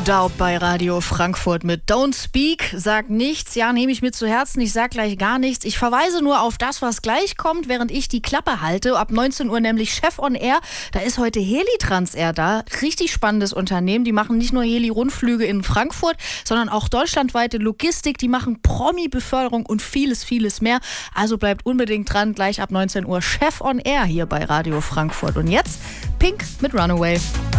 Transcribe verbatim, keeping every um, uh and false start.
Doubt bei Radio Frankfurt mit Don't Speak. Sag nichts, ja, nehme ich mir zu Herzen. Ich sag gleich gar nichts. Ich verweise nur auf das, was gleich kommt, während ich die Klappe halte. Ab neunzehn Uhr nämlich Chef on Air. Da ist heute Heli-Trans-Air da. Richtig spannendes Unternehmen. Die machen nicht nur Heli-Rundflüge in Frankfurt, sondern auch deutschlandweite Logistik. Die machen Promi-Beförderung und vieles, vieles mehr. Also bleibt unbedingt dran. Gleich ab neunzehn Uhr Chef on Air hier bei Radio Frankfurt. Und jetzt Pink mit Runaway.